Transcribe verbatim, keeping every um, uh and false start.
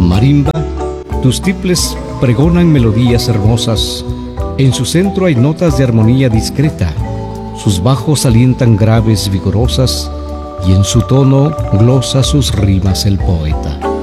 Marimba, tus tiples pregonan melodías hermosas. En su centro hay notas de armonía discreta. Sus bajos alientan graves vigorosas y en su tono glosa sus rimas el poeta.